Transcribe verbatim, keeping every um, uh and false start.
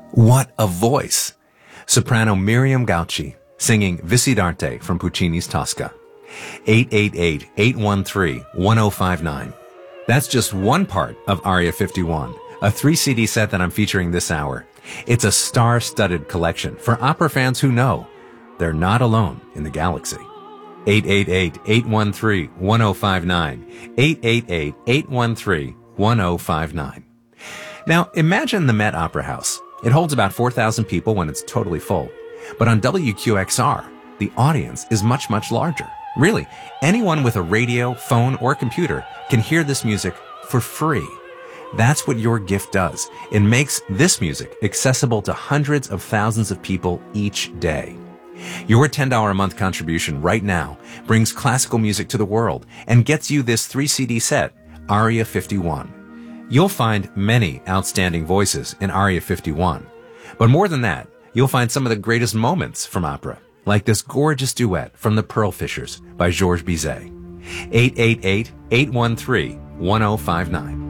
What a voice! Soprano Miriam Gauci singing Visidarte from Puccini's Tosca. eight eight eight, eight one three, one zero five nine. That's just one part of Aria fifty-one, a three C D set that I'm featuring this hour. It's a star-studded collection for opera fans who know they're not alone in the galaxy. eight eight eight, eight one three, one zero five nine. eight eight eight, eight one three, one zero five nine. Now, imagine the Met Opera House. It holds about four thousand people when it's totally full. But on W Q X R, the audience is much, much larger. Really, anyone with a radio, phone, or computer can hear this music for free. That's what your gift does. It makes this music accessible to hundreds of thousands of people each day. Your ten dollars a month contribution right now brings classical music to the world and gets you this three C D set, Aria fifty-one. You'll find many outstanding voices in Aria fifty-one. But more than that, you'll find some of the greatest moments from opera, like this gorgeous duet from the Pearl Fishers by Georges Bizet. eight eight eight, eight one three, one zero five nine.